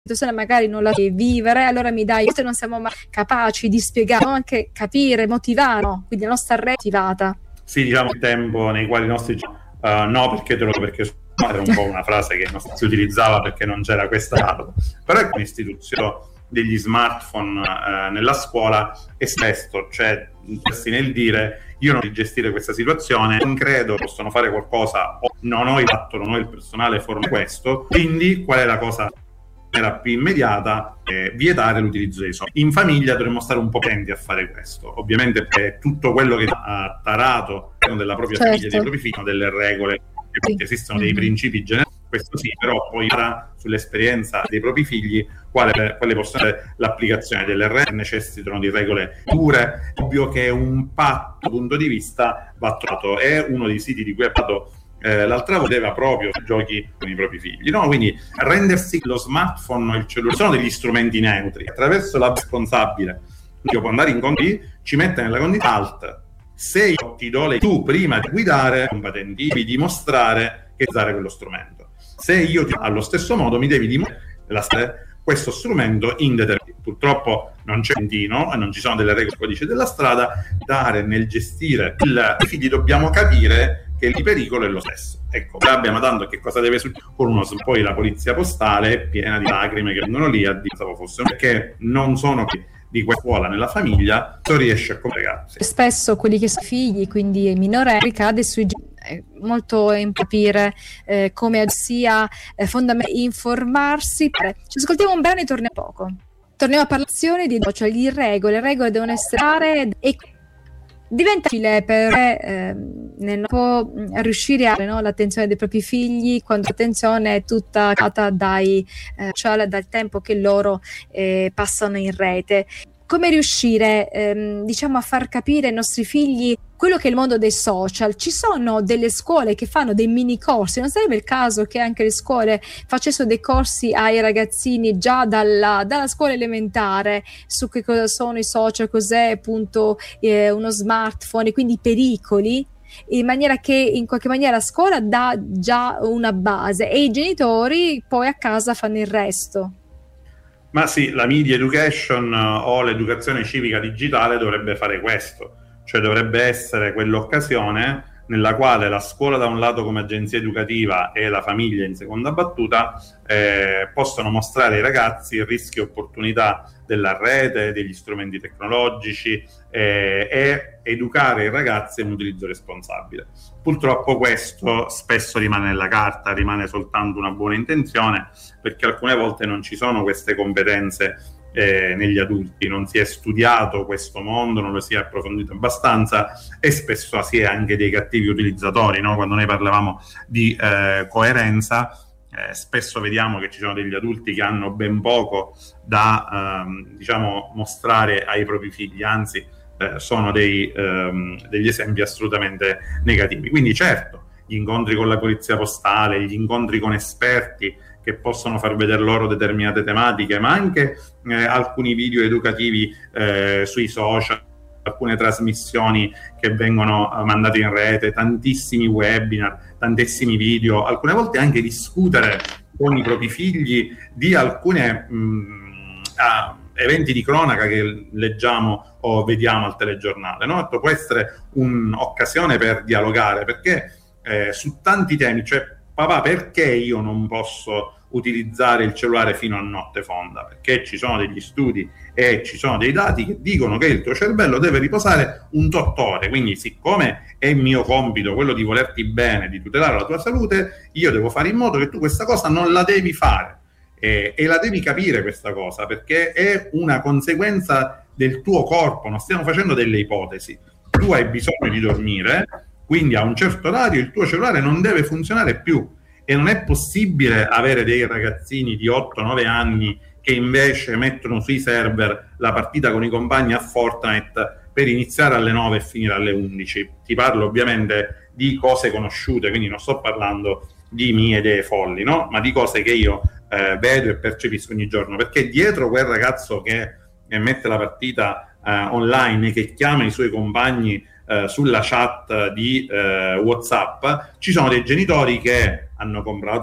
situazione magari non la devi vivere, allora mi dai, se non siamo mai capaci di spiegare, anche capire, motivare, no? Quindi la nostra rete motivata. Sì, diciamo il tempo nei quali i nostri no, perché te lo perché era un po' una frase che non si utilizzava perché non c'era questa data, però è un'istituzione degli smartphone nella scuola e spesso c'è nel dire io non devo gestire questa situazione, non credo possono fare qualcosa, non ho il fatto, non ho il personale forma questo, quindi qual è la cosa era più immediata? Vietare l'utilizzo dei soldi. In famiglia dovremmo stare un po' attenti a fare questo, ovviamente tutto quello che ha tarato della propria famiglia, dei propri figli, delle regole, esistono dei principi generali, questo sì, però poi sull'esperienza dei propri figli quale possono essere l'applicazione delle regole, necessitano di regole dure. È ovvio che un patto dal punto di vista va trovato, è uno dei siti di cui ha parlato l'altra volta, aveva proprio giochi con i propri figli, no? Quindi rendersi lo smartphone o il cellulare sono degli strumenti neutri, attraverso la responsabile io può andare in conti, ci mette nella condizione alta. Se io ti do tu prima di guidare compatenti dimostrare che usare quello strumento, se io allo stesso modo mi devi dimostrare questo strumento indeterminato. Purtroppo non c'è e non ci sono delle regole codice della strada dare nel gestire i figli, dobbiamo capire che il pericolo è lo stesso. Ecco, abbiamo tanto che cosa deve succedere con poi la polizia postale è piena di lacrime che vengono lì a dire fosse perché non sono di quella scuola nella famiglia, non riesce a collegarsi. Spesso quelli che sono figli, quindi i minorenni, cade sui molto in capire come sia fondamentale informarsi. Ci ascoltiamo un brano e torniamo a poco. Torniamo a parlare di social, di regole. Le regole devono essere e diventa facile per riuscire a l'attenzione dei propri figli quando l'attenzione è tutta data dal tempo che loro passano in rete. Come riuscire a far capire ai nostri figli quello che è il mondo dei social? Ci sono delle scuole che fanno dei mini corsi, non sarebbe il caso che anche le scuole facessero dei corsi ai ragazzini già dalla scuola elementare su che cosa sono i social, cos'è appunto uno smartphone e quindi i pericoli, in maniera che in qualche maniera la scuola dà già una base e i genitori poi a casa fanno il resto? Ma sì, la media education o l'educazione civica digitale dovrebbe fare questo, cioè dovrebbe essere quell'occasione nella quale la scuola da un lato come agenzia educativa e la famiglia in seconda battuta possono mostrare ai ragazzi il rischio e opportunità della rete, degli strumenti tecnologici e educare i ragazzi a un utilizzo responsabile. Purtroppo questo spesso rimane nella carta, rimane soltanto una buona intenzione, perché alcune volte non ci sono queste competenze negli adulti, non si è studiato questo mondo, non lo si è approfondito abbastanza e spesso si è anche dei cattivi utilizzatori, no? Quando noi parlavamo di coerenza, spesso vediamo che ci sono degli adulti che hanno ben poco da mostrare ai propri figli, anzi sono degli esempi assolutamente negativi. Quindi certo, gli incontri con la polizia postale, gli incontri con esperti che possono far vedere loro determinate tematiche, ma anche alcuni video educativi sui social, alcune trasmissioni che vengono mandate in rete, tantissimi webinar, tantissimi video, alcune volte anche discutere con i propri figli di alcune eventi di cronaca che leggiamo o vediamo al telegiornale, no? Può essere un'occasione per dialogare, perché su tanti temi, cioè papà, perché io non posso utilizzare il cellulare fino a notte fonda? Perché ci sono degli studi e ci sono dei dati che dicono che il tuo cervello deve riposare un tot ore, quindi siccome è mio compito quello di volerti bene, di tutelare la tua salute, io devo fare in modo che tu questa cosa non la devi fare e la devi capire questa cosa, perché è una conseguenza del tuo corpo, non stiamo facendo delle ipotesi. Tu hai bisogno di dormire, quindi a un certo orario il tuo cellulare non deve funzionare più e non è possibile avere dei ragazzini di 8-9 anni che invece mettono sui server la partita con i compagni a Fortnite per iniziare alle 9 e finire alle 11. Ti parlo ovviamente di cose conosciute, quindi non sto parlando di mie idee folli, no? Ma di cose che io vedo e percepisco ogni giorno, perché dietro quel ragazzo che mette la partita online e che chiama i suoi compagni sulla chat di WhatsApp, ci sono dei genitori che hanno comprato